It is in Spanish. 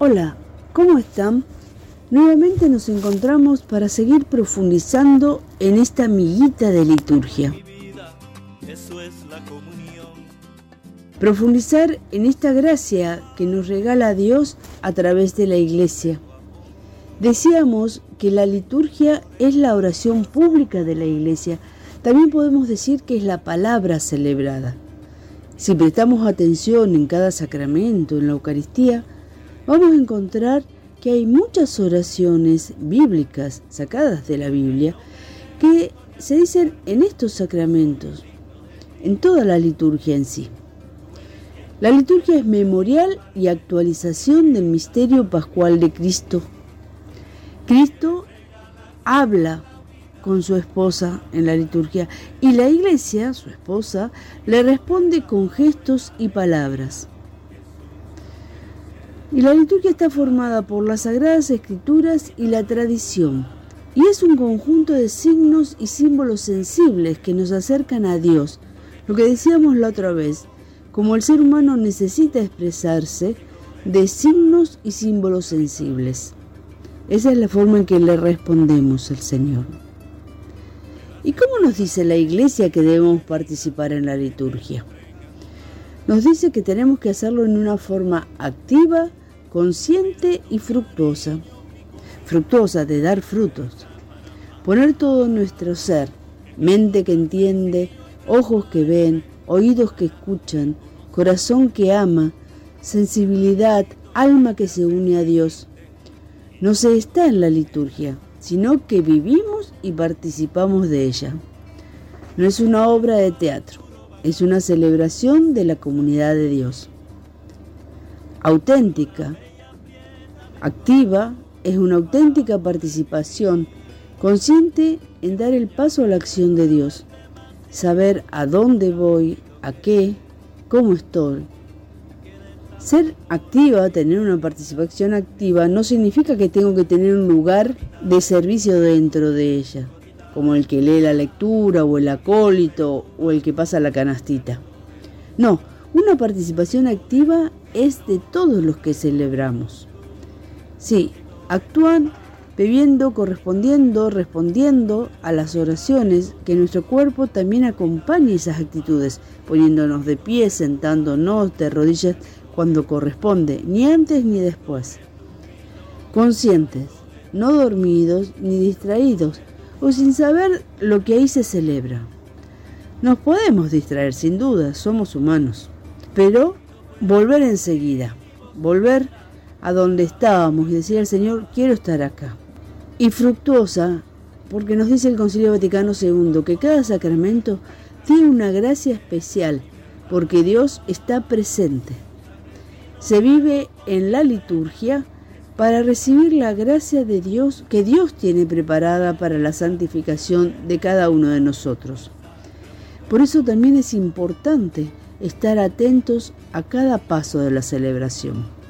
Hola, ¿cómo están? Nuevamente nos encontramos para seguir profundizando en esta miguita de liturgia. Profundizar en esta gracia que nos regala Dios a través de la Iglesia. Decíamos que la liturgia es la oración pública de la Iglesia. También podemos decir que es la palabra celebrada. Si prestamos atención en cada sacramento, en la Eucaristía, vamos a encontrar que hay muchas oraciones bíblicas sacadas de la Biblia que se dicen en estos sacramentos, en toda la liturgia en sí. La liturgia es memorial y actualización del misterio pascual de Cristo. Cristo habla con su esposa en la liturgia y la Iglesia, su esposa, le responde con gestos y palabras. Y la liturgia está formada por las Sagradas Escrituras y la tradición, y es un conjunto de signos y símbolos sensibles que nos acercan a Dios. Lo que decíamos la otra vez, como el ser humano necesita expresarse de signos y símbolos sensibles. Esa es la forma en que le respondemos al Señor. ¿Y cómo nos dice la Iglesia que debemos participar en la liturgia? Nos dice que tenemos que hacerlo en una forma activa, consciente y fructuosa. Fructuosa de dar frutos. Poner todo nuestro ser, mente que entiende, ojos que ven, oídos que escuchan, corazón que ama, sensibilidad, alma que se une a Dios. No se está en la liturgia, sino que vivimos y participamos de ella. No es una obra de teatro, es una celebración de la comunidad de Dios. Auténtica, activa, es una auténtica participación, consciente en dar el paso a la acción de Dios, saber a dónde voy, a qué, cómo estoy. Ser activa, tener una participación activa, no significa que tengo que tener un lugar de servicio dentro de ella, como el que lee la lectura, o el acólito, o el que pasa la canastita. No, una participación activa es de todos los que celebramos. Sí, actúan bebiendo, correspondiendo, respondiendo a las oraciones, que nuestro cuerpo también acompañe esas actitudes, poniéndonos de pie, sentándonos de rodillas cuando corresponde, ni antes ni después. Conscientes, no dormidos ni distraídos, o sin saber lo que ahí se celebra. Nos podemos distraer sin duda, somos humanos, pero volver enseguida, volver a donde estábamos y decir al Señor, quiero estar acá. Y fructuosa, porque nos dice el Concilio Vaticano II que cada sacramento tiene una gracia especial, porque Dios está presente. Se vive en la liturgia para recibir la gracia de Dios que Dios tiene preparada para la santificación de cada uno de nosotros. Por eso también es importante estar atentos a cada paso de la celebración.